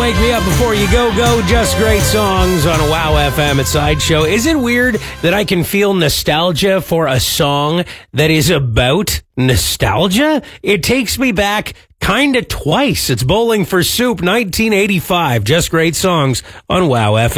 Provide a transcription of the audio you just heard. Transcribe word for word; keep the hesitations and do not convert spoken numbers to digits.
Wake Me Up Before You Go Go. Just great songs on Wow F M at Sideshow. Is it weird that I can feel nostalgia for a song that is about nostalgia? It takes me back kind of twice. It's Bowling for Soup, nineteen eighty-five. Just great songs on Wow F M.